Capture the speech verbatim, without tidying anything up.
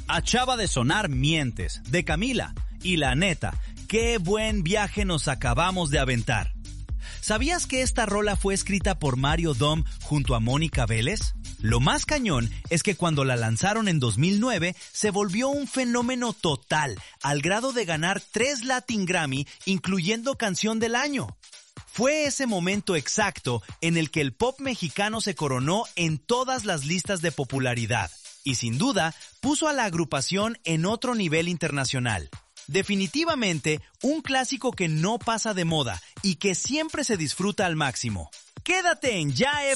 Achaba de sonar Mientes, de Camila. Y la neta, qué buen viaje nos acabamos de aventar. ¿Sabías que esta rola fue escrita por Mario Dom junto a Mónica Vélez? Lo más cañón es que cuando la lanzaron en dos mil nueve se volvió un fenómeno total, al grado de ganar tres Latin Grammy, incluyendo Canción del Año. Fue ese momento exacto en el que el pop mexicano se coronó en todas las listas de popularidad y sin duda puso a la agrupación en otro nivel internacional. Definitivamente un clásico que no pasa de moda y que siempre se disfruta al máximo. Quédate en Ya